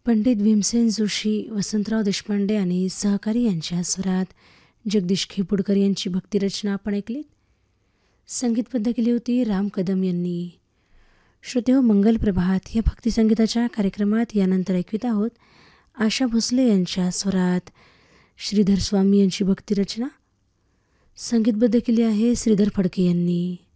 पंडित भीमसेन जोशी, वसंतराव देशपांडे आणि सहकारी यांच्या स्वरात जगदीश खेपुडकर यांची भक्तिरचना आपण ऐकलीत. संगीतबद्ध केली होती राम कदम यांनी. श्रोतेहो, मंगल प्रभात या भक्तिसंगीताच्या कार्यक्रमात यानंतर ऐकवित आहोत आशा भोसले यांच्या स्वरात श्रीधर स्वामी यांची भक्तिरचना. संगीतबद्ध केली आहे श्रीधर फडके यांनी.